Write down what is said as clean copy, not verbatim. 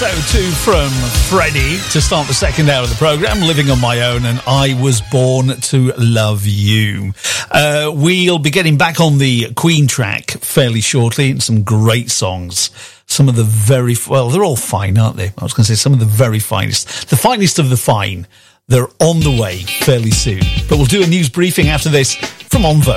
SO2 from Freddie to start the second hour of the programme, Living on My Own, and I Was Born to Love You. We'll be getting back on the Queen track fairly shortly, and some great songs. Some of the very, well, they're all fine, aren't they? I was going to say some of the very finest. The finest of the fine. They're on the way fairly soon. But we'll do a news briefing after this from On Vogue.